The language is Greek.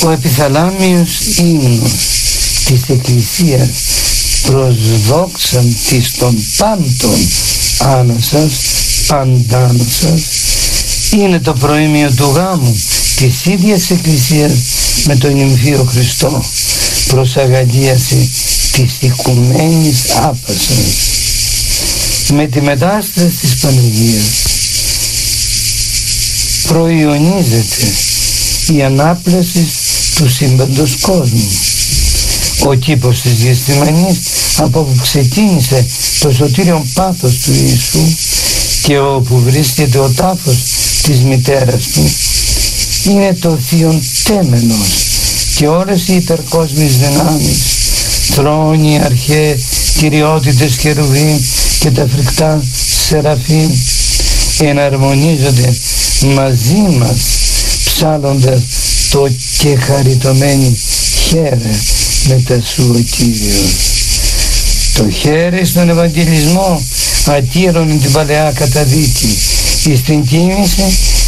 Ο επιθαλάμιος ύμνος της Εκκλησίας προς δόξαν της των πάντων άνασας, παντάνασας, είναι το προήμιο του γάμου της ίδιας Εκκλησίας με τον νυμφίο Χριστό προς αγαλίαση της οικουμένης άπασας. Με τη μετάσταση της Παναγίας προϊονίζεται η ανάπλαση του σύμπαντος κόσμου. Ο κήπος της Γεστημανής, από όπου ξεκίνησε το σωτήριον πάθος του Ιησού και όπου βρίσκεται ο τάφος της μητέρας του, είναι το θείον τέμενος και όλες οι υπερκόσμιες δυνάμεις, θρόνοι, αρχαίες, κυριότητες, χερουβίμ και τα φρικτά σεραφείμ εναρμονίζονται μαζί μας ψάλλοντας το «και χαριτωμένη χαίρε μετά σου ο Κύριος». Το χαίρε στον Ευαγγελισμό ακύρωνε την παλαιά καταδίκη, εις την κοίμηση